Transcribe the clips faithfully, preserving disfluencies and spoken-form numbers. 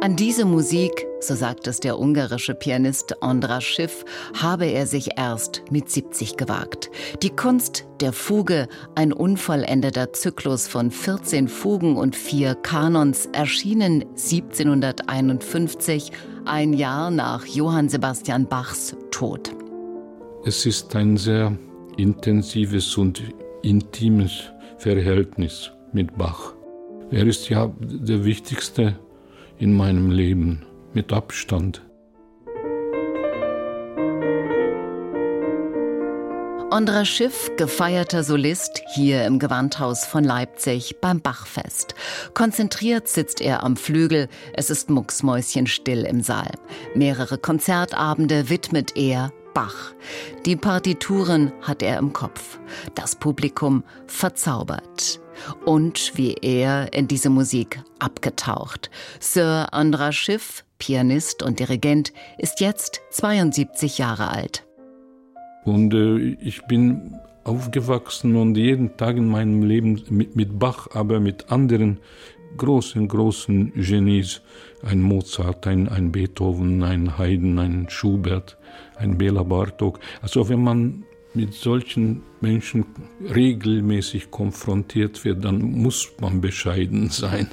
An diese Musik, so sagt es der ungarische Pianist András Schiff, habe er sich erst mit siebzig gewagt. Die Kunst der Fuge, ein unvollendeter Zyklus von vierzehn Fugen und vier Kanons, erschienen siebzehnhunderteinundfünfzig, ein Jahr nach Johann Sebastian Bachs Tod. Es ist ein sehr intensives und intimes Verhältnis mit Bach. Er ist ja der wichtigste in meinem Leben, mit Abstand. András Schiff, gefeierter Solist, hier im Gewandhaus von Leipzig beim Bachfest. Konzentriert sitzt er am Flügel, es ist mucksmäuschenstill im Saal. Mehrere Konzertabende widmet er Bach. Die Partituren hat er im Kopf. Das Publikum verzaubert. Und wie er in diese Musik abgetaucht. Sir András Schiff, Pianist und Dirigent, ist jetzt zweiundsiebzig Jahre alt. Und äh, ich bin aufgewachsen und jeden Tag in meinem Leben mit, mit Bach, aber mit anderen großen, großen Genies. Ein Mozart, ein, ein Beethoven, ein Haydn, ein Schubert, ein Béla Bartók. Also wenn man mit solchen Menschen regelmäßig konfrontiert wird, dann muss man bescheiden sein.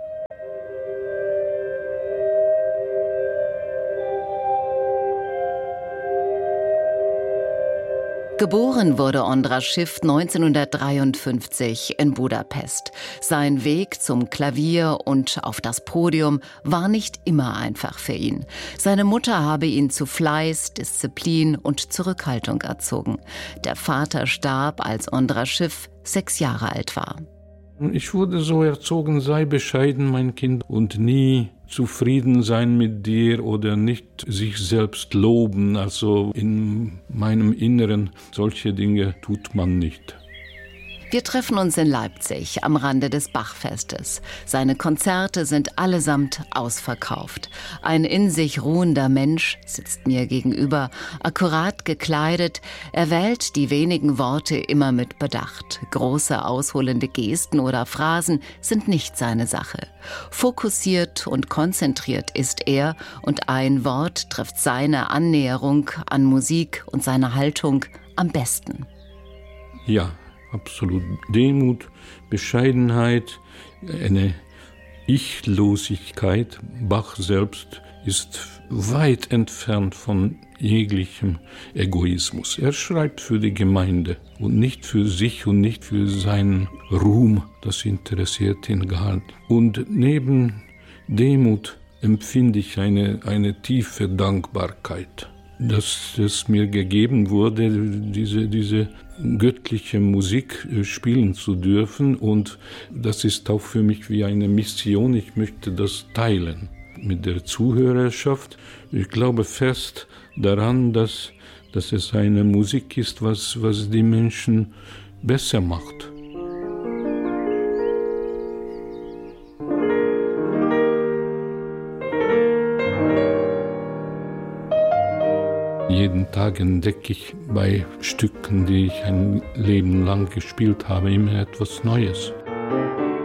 Geboren wurde András Schiff neunzehnhundertdreiundfünfzig in Budapest. Sein Weg zum Klavier und auf das Podium war nicht immer einfach für ihn. Seine Mutter habe ihn zu Fleiß, Disziplin und Zurückhaltung erzogen. Der Vater starb, als András Schiff sechs Jahre alt war. Ich wurde so erzogen, sei bescheiden, mein Kind, und nie zufrieden sein mit dir oder nicht sich selbst loben. Also in meinem Inneren, solche Dinge tut man nicht. Wir treffen uns in Leipzig am Rande des Bachfestes. Seine Konzerte sind allesamt ausverkauft. Ein in sich ruhender Mensch sitzt mir gegenüber, akkurat gekleidet. Er wählt die wenigen Worte immer mit Bedacht. Große ausholende Gesten oder Phrasen sind nicht seine Sache. Fokussiert und konzentriert ist er und ein Wort trifft seine Annäherung an Musik und seine Haltung am besten. Ja. Absolut Demut, Bescheidenheit, eine Ichlosigkeit. Bach selbst ist weit entfernt von jeglichem Egoismus. Er schreibt für die Gemeinde und nicht für sich und nicht für seinen Ruhm. Das interessiert ihn gar nicht. Und neben Demut empfinde ich eine, eine tiefe Dankbarkeit, dass es mir gegeben wurde, diese, diese göttliche Musik spielen zu dürfen. Und das ist auch für mich wie eine Mission. Ich möchte das teilen mit der Zuhörerschaft. Ich glaube fest daran, dass, dass es eine Musik ist, was, was die Menschen besser macht. Jeden Tag entdecke ich bei Stücken, die ich ein Leben lang gespielt habe, immer etwas Neues.